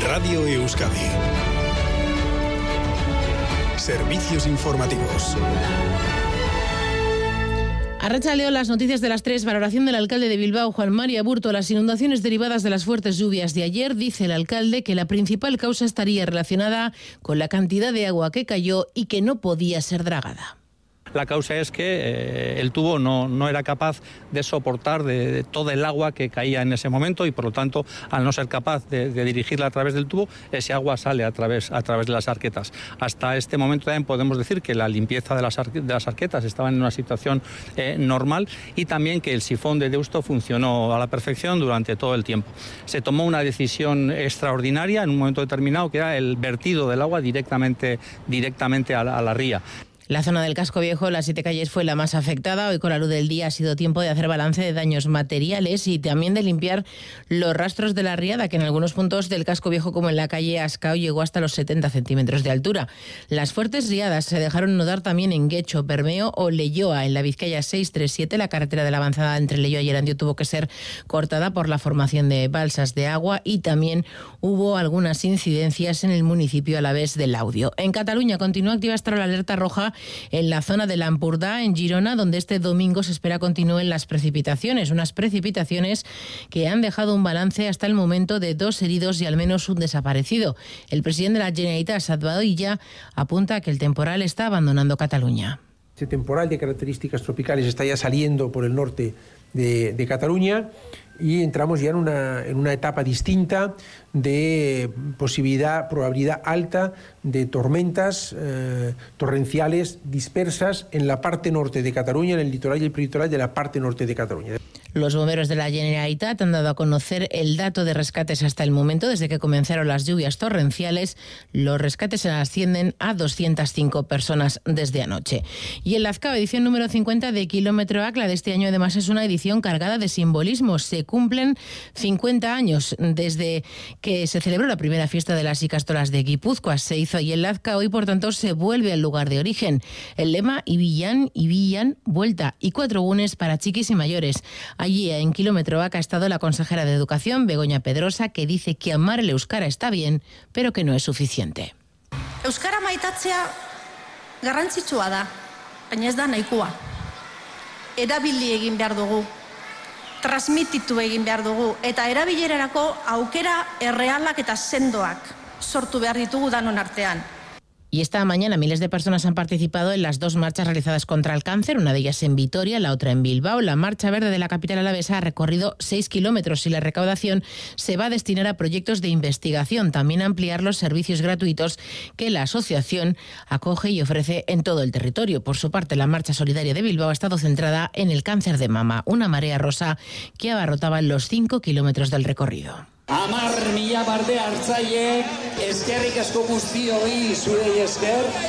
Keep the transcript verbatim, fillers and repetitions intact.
Radio Euskadi. Servicios informativos. Arratsaldeon, las noticias de las tres. Valoración del alcalde de Bilbao, Juan Mari Aburto. Las inundaciones derivadas de las fuertes lluvias de ayer. Dice el alcalde que la principal causa estaría relacionada con la cantidad de agua que cayó y que no podía ser dragada. La causa es que eh, el tubo no, no era capaz de soportar de, de todo el agua que caía en ese momento y por lo tanto, al no ser capaz de, de dirigirla a través del tubo, ese agua sale a través, a través de las arquetas. Hasta este momento también podemos decir que la limpieza de las, arque, de las arquetas estaba en una situación eh, normal y también que el sifón de Deusto funcionó a la perfección durante todo el tiempo. Se tomó una decisión extraordinaria en un momento determinado que era el vertido del agua directamente, directamente a la, a la ría. La zona del Casco Viejo, las siete calles, fue la más afectada. Hoy, con la luz del día, ha sido tiempo de hacer balance de daños materiales y también de limpiar los rastros de la riada, que en algunos puntos del Casco Viejo, como en la calle Ascao, llegó hasta los setenta centímetros de altura. Las fuertes riadas se dejaron notar también en Guecho, Bermeo o Leioa. En la Vizcaya seiscientos treinta y siete, la carretera de la avanzada entre Leioa y Erandio tuvo que ser cortada por la formación de balsas de agua y también hubo algunas incidencias en el municipio alavés del Laudio. En Cataluña continúa activa hasta la alerta roja en la zona de l'Empordà, en Girona, donde este domingo se espera continúen las precipitaciones. Unas precipitaciones que han dejado un balance hasta el momento de dos heridos y al menos un desaparecido. El presidente de la Generalitat, Salvador Illa, apunta a que el temporal está abandonando Cataluña. Este temporal de características tropicales está ya saliendo por el norte de, de Cataluña y entramos ya en una, en una etapa distinta de posibilidad, probabilidad alta de tormentas eh, torrenciales dispersas en la parte norte de Cataluña, en el litoral y el prelitoral de la parte norte de Cataluña. Los bomberos de la Generalitat han dado a conocer el dato de rescates hasta el momento. Desde que comenzaron las lluvias torrenciales, los rescates ascienden a doscientas cinco personas desde anoche. Y en la Azcao, edición número cincuenta de Kilómetro A C L A de este año, además, es una edición cargada de simbolismo. Se cumplen cincuenta años desde que se celebró la primera fiesta de las Ikastolas de Guipúzcoa. Se hizo allí en la Azcao y, por tanto, se vuelve al lugar de origen. El lema, Ibillan, Ibillan, vuelta, y cuatro gunes para chiquis y mayores. Allí, en Kilómetro A C L A, ha estado la consejera de Educación, Begoña Pedrosa, que dice que amar el euskara está bien, pero que no es suficiente. Euskara maitatzea garrantzitsua da, baina ez da nahikoa. Erabili egin behar dugu, transmititu egin behar dugu, eta erabilerarako aukera errealak eta sendoak sortu behar ditugu danon artean. Y esta mañana miles de personas han participado en las dos marchas realizadas contra el cáncer, una de ellas en Vitoria, la otra en Bilbao. La Marcha Verde de la capital alavesa ha recorrido seis kilómetros y la recaudación se va a destinar a proyectos de investigación, también a ampliar los servicios gratuitos que la asociación acoge y ofrece en todo el territorio. Por su parte, la Marcha Solidaria de Bilbao ha estado centrada en el cáncer de mama, una marea rosa que abarrotaba los cinco kilómetros del recorrido. Amar mila barde hartzaiek, eskerrik asko guztioi, zurei esker.